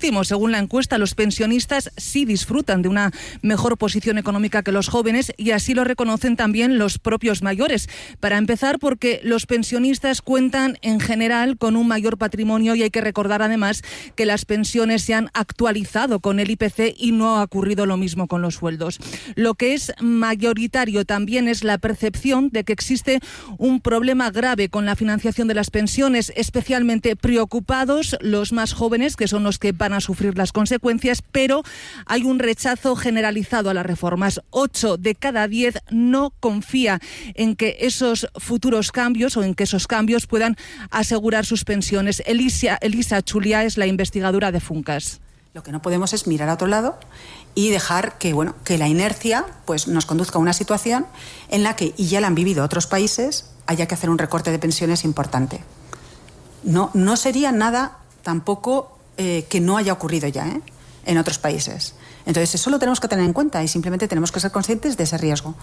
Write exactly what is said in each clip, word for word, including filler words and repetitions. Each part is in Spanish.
último, según la encuesta, los pensionistas sí disfrutan de una mejor posición económica que los jóvenes y así lo reconocen también los propios mayores. Para empezar, porque los pensionistas cuentan en general con un mayor patrimonio y hay que recordar además que las pensiones se han actualizado con el I P C y no ha ocurrido lo mismo con los sueldos. Lo que es mayoritario también es la percepción de que existe un problema grave con la financiación de las pensiones, especialmente preocupados los más jóvenes, que son los que van a sufrir las consecuencias, pero hay un rechazo generalizado a las reformas. Ocho de cada diez no confía en que esos futuros cambios o en que esos cambios puedan asegurar sus pensiones. Elisa, Elisa Chulia es la investigadora de Funcas. Lo que no podemos es mirar a otro lado y dejar que, bueno, que la inercia pues, nos conduzca a una situación en la que, y ya la han vivido otros países, haya que hacer un recorte de pensiones importante. No, no sería nada tampoco eh, que no haya ocurrido ya ¿eh? en otros países. Entonces eso lo tenemos que tener en cuenta y simplemente tenemos que ser conscientes de ese riesgo.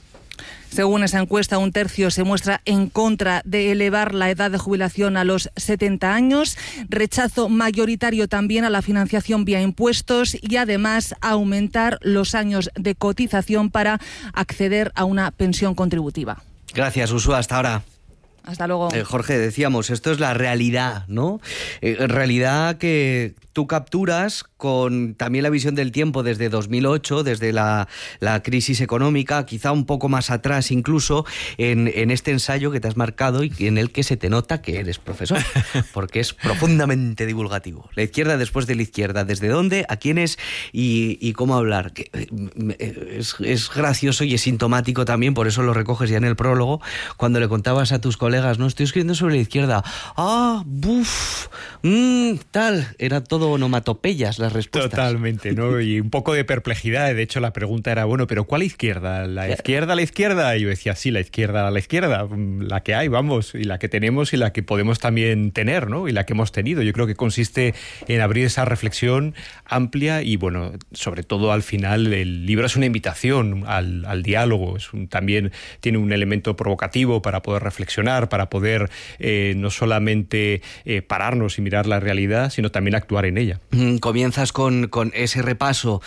Según esa encuesta, un tercio se muestra en contra de elevar la edad de jubilación a los setenta años, rechazo mayoritario también a la financiación vía impuestos y además a aumentar los años de cotización para acceder a una pensión contributiva. Gracias, Uxue, hasta ahora. Hasta luego. Eh, Jorge, decíamos, esto es la realidad, ¿no? Eh, realidad que tú capturas con también la visión del tiempo desde dos mil ocho, desde la, la crisis económica, quizá un poco más atrás incluso, en, en este ensayo que te has marcado y en el que se te nota que eres profesor, porque es profundamente divulgativo. La izquierda después de la izquierda, ¿desde dónde, a quiénes y, y cómo hablar? Que, es, es gracioso y es sintomático también, por eso lo recoges ya en el prólogo, cuando le contabas a tus colegas, no, estoy escribiendo sobre la izquierda. Ah, buf, mmm, tal, era todo onomatopeyas las respuestas. Totalmente, ¿no? Y un poco de perplejidad. De hecho, la pregunta era, bueno, ¿pero cuál izquierda? ¿La izquierda a la izquierda? Y yo decía, sí, la izquierda a la izquierda. La que hay, vamos, y la que tenemos y la que podemos también tener, ¿no? Y la que hemos tenido. Yo creo que consiste en abrir esa reflexión amplia y, bueno, sobre todo al final el libro es una invitación al, al diálogo. Es un, también tiene un elemento provocativo para poder reflexionar, para poder eh, no solamente eh, pararnos y mirar la realidad, sino también actuar en ella. Comienzas con, con ese repaso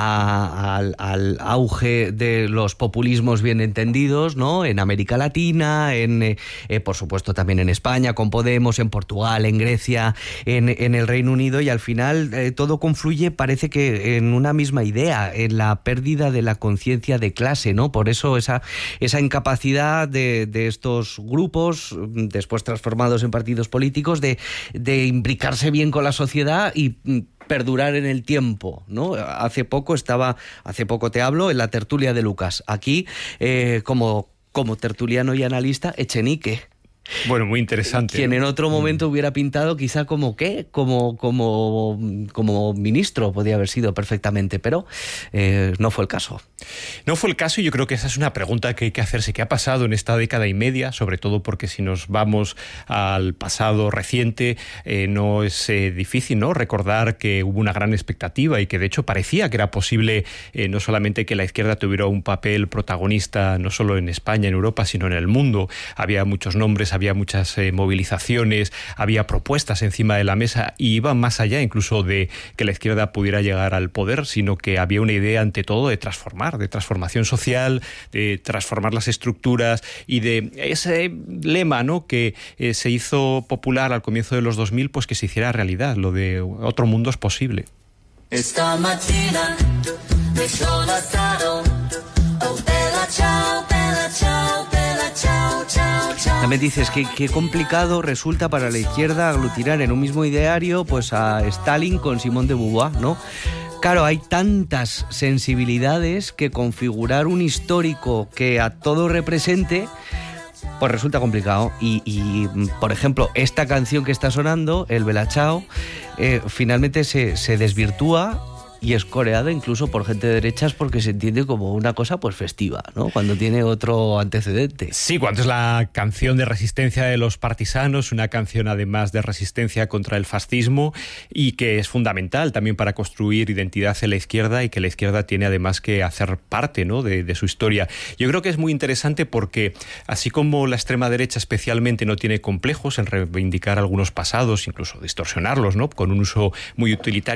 a, al, al auge de los populismos bien entendidos, ¿no? En América Latina, en eh, por supuesto también en España, con Podemos, en Portugal, en Grecia, en, en el Reino Unido, y al final eh, todo confluye, parece que en una misma idea, en la pérdida de la conciencia de clase, ¿no? Por eso esa, esa incapacidad de, de estos grupos, después transformados en partidos políticos, de, de imbricarse bien con la sociedad y perdurar en el tiempo, ¿no? Hace poco estaba, hace poco te hablo, en la tertulia de Lucas. Aquí, eh, como, como tertuliano y analista, Echenique. Bueno, muy interesante. Quien ¿no? en otro momento hubiera pintado quizá como ¿qué? Como, como, como ministro, podía haber sido perfectamente, pero eh, no fue el caso. No fue el caso y yo creo que esa es una pregunta que hay que hacerse. ¿Qué ha pasado en esta década y media? Sobre todo porque si nos vamos al pasado reciente, eh, no es eh, difícil, ¿no? Recordar que hubo una gran expectativa y que de hecho parecía que era posible eh, no solamente que la izquierda tuviera un papel protagonista no solo en España, en Europa, sino en el mundo. Había muchos nombres, había muchas eh, movilizaciones, había propuestas encima de la mesa y iban más allá incluso de que la izquierda pudiera llegar al poder, sino que había una idea ante todo de transformar, de transformación social, de transformar las estructuras y de ese lema, ¿no? que eh, se hizo popular al comienzo de los dos mil, pues que se hiciera realidad, lo de otro mundo es posible. Esta mattina mi sono alzato, oh bella ciao, bella ciao, bella ciao, ciao, ciao. También dices que qué complicado resulta para la izquierda aglutinar en un mismo ideario pues a Stalin con Simón de Beauvoir, ¿no? Claro, hay tantas sensibilidades que configurar un histórico que a todo represente pues resulta complicado. Y, y por ejemplo, esta canción que está sonando, el Bella Ciao, eh, finalmente se, se desvirtúa y es coreada incluso por gente de derechas porque se entiende como una cosa pues festiva, ¿no? Cuando tiene otro antecedente. Sí, cuando es la canción de resistencia de los partisanos, una canción además de resistencia contra el fascismo y que es fundamental también para construir identidad en la izquierda y que la izquierda tiene además que hacer parte, ¿no? de, de su historia. Yo creo que es muy interesante porque así como la extrema derecha especialmente no tiene complejos en reivindicar algunos pasados, incluso distorsionarlos, ¿no? Con un uso muy utilitario,